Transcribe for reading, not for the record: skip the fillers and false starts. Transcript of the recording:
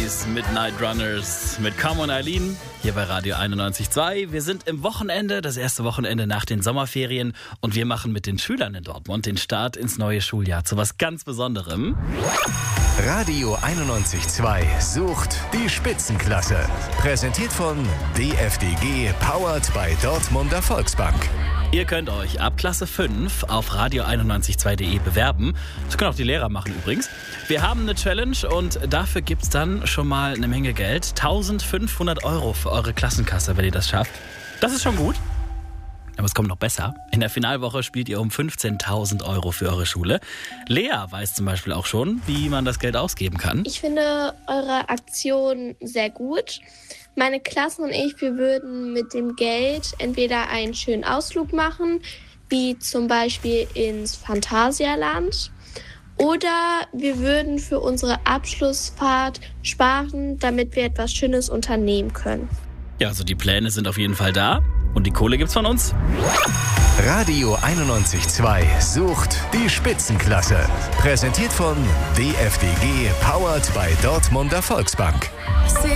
Bodies, Midnight Runners mit Come on Eileen hier bei Radio 91.2. Wir sind im Wochenende, das erste Wochenende nach den Sommerferien und wir machen mit den Schülern in Dortmund den Start ins neue Schuljahr zu was ganz Besonderem. Radio 91.2 sucht die Spitzenklasse. Präsentiert von DFDG, powered by Dortmunder Volksbank. Ihr könnt euch ab Klasse 5 auf radio912.de bewerben. Das können auch die Lehrer machen übrigens. Wir haben eine Challenge und dafür gibt es dann schon mal eine Menge Geld. 1.500 € für eure Klassenkasse, wenn ihr das schafft. Das ist schon gut. Aber es kommt noch besser. In der Finalwoche spielt ihr um 15.000 € für eure Schule. Lea weiß zum Beispiel auch schon, wie man das Geld ausgeben kann. Ich finde eure Aktion sehr gut. Meine Klassen und ich, wir würden mit dem Geld entweder einen schönen Ausflug machen, wie zum Beispiel ins Phantasialand, oder wir würden für unsere Abschlussfahrt sparen, damit wir etwas Schönes unternehmen können. Ja, also die Pläne sind auf jeden Fall da und die Kohle gibt's von uns. Radio 91.2 sucht die Spitzenklasse. Präsentiert von DFDG, powered by Dortmunder Volksbank.